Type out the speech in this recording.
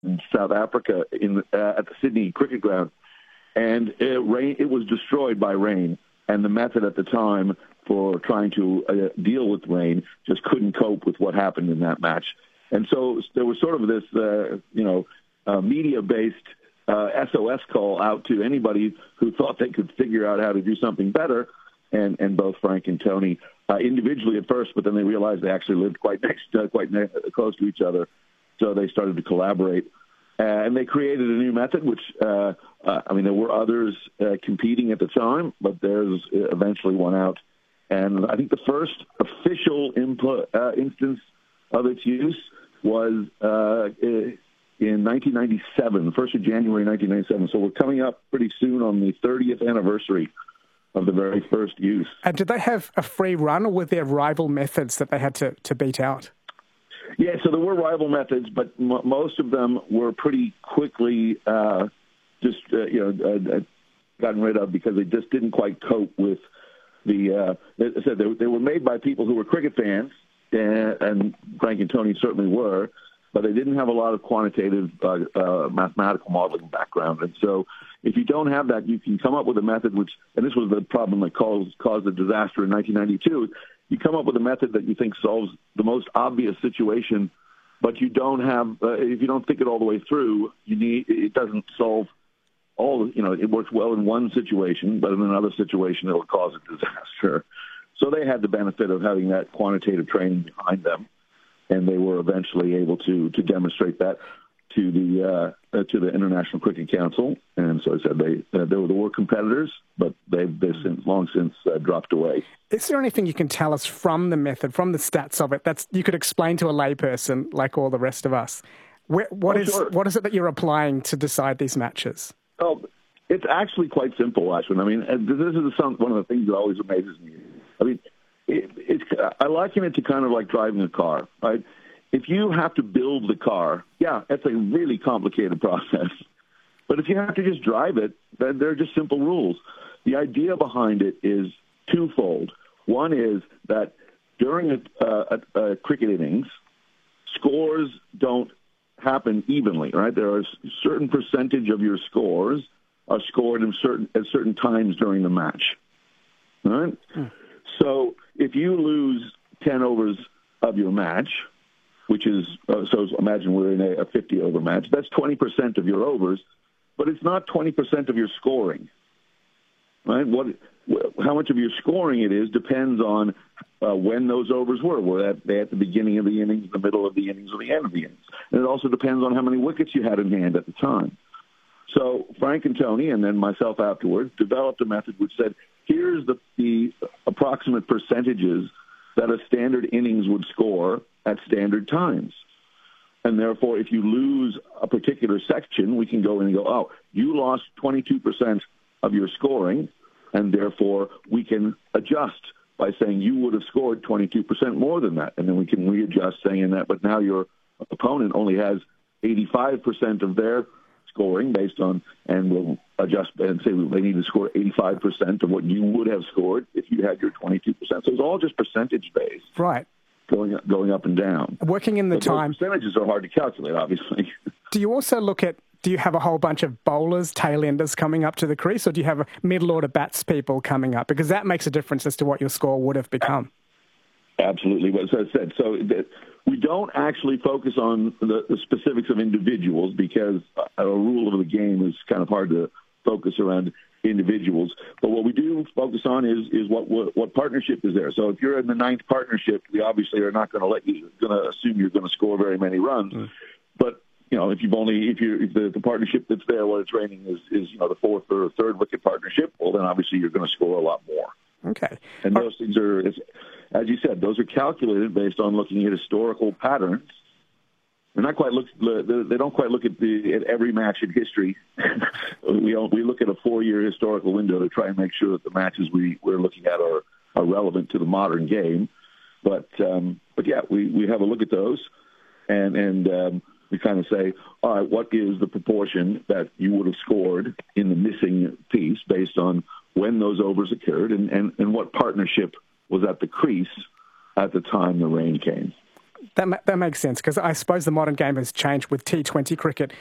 in South Africa at the Sydney Cricket Ground, and it was destroyed by rain. And the method at the time for trying to deal with rain just couldn't cope with what happened in that match. And so there was sort of this, media-based SOS call out to anybody who thought they could figure out how to do something better. And both Frank and Tony individually at first, but then they realized they actually lived quite close to each other. So they started to collaborate. And they created a new method, which, there were others competing at the time, but theirs eventually won out. And I think the first official instance of its use was in 1997, 1st of January 1997. So we're coming up pretty soon on the 30th anniversary of the very first use. And did they have a free run, or were there rival methods that they had to beat out? Yeah, so there were rival methods, but most of them were pretty quickly gotten rid of because they just didn't quite cope with the. As I said, they were made by people who were cricket fans, and Frank and Tony certainly were, but they didn't have a lot of quantitative mathematical modeling background. And so if you don't have that, you can come up with a method and this was the problem that caused the disaster in 1992, you come up with a method that you think solves the most obvious situation, but you don't have, if you don't think it all the way through, it doesn't solve it works well in one situation, but in another situation it'll cause a disaster. So they had the benefit of having that quantitative training behind them, and they were eventually able to demonstrate that to the International Cricket Council. And so I said there were competitors, but they've long since dropped away. Is there anything you can tell us from the method, from the stats of it, that you could explain to a layperson like all the rest of us? What is it that you're applying to decide these matches? Oh, it's actually quite simple, Ashwin. I mean, this is one of the things that always amazes me. I mean, I liken it to kind of like driving a car, right? If you have to build the car, yeah, it's a really complicated process. But if you have to just drive it, then they're just simple rules. The idea behind it is twofold. One is that during a cricket innings, scores don't happen evenly, right? There are a certain percentage of your scores are scored at certain times during the match, right? So if you lose 10 overs of your match, which is, so imagine we're in a 50-over match, that's 20% of your overs, but it's not 20% of your scoring, right? How much of your scoring it is depends on when those overs were. Were they at the beginning of the innings, the middle of the innings, or the end of the innings? And it also depends on how many wickets you had in hand at the time. So Frank and Tony, and then myself afterwards, developed a method which said, here's the approximate percentages that a standard innings would score at standard times. And therefore, if you lose a particular section, we can go in and go, oh, you lost 22% of your scoring, and therefore we can adjust by saying you would have scored 22% more than that. And then we can readjust saying that, but now your opponent only has 85% of their scoring based on, and we'll adjust and say they need to score 85% of what you would have scored if you had your 22%. So it's all just percentage-based. Right. Going up and down. Working in the time. Those percentages are hard to calculate, obviously. Do you also do you have a whole bunch of bowlers, tail-enders coming up to the crease, or do you have middle-order bats people coming up? Because that makes a difference as to what your score would have become. Absolutely. As I said, so we don't actually focus on the specifics of individuals because a rule of the game is kind of hard to focus around individuals. But what we do focus on is what partnership is there. So if you're in the ninth partnership, we obviously are not going to assume you're going to score very many runs. But if the partnership that's there when it's raining is the fourth or third wicket partnership, well then obviously you're going to score a lot more. Okay. And those things are, as you said, those are calculated based on looking at historical patterns. They don't quite look at every match in history. We look at a 4-year historical window to try and make sure that the matches we're looking at are relevant to the modern game. But yeah, we have a look at those, and we kind of say, all right, what is the proportion that you would have scored in the missing piece based on when those overs occurred and what partnership was at the crease at the time the rain came. That makes sense, because I suppose the modern game has changed with T20 cricket.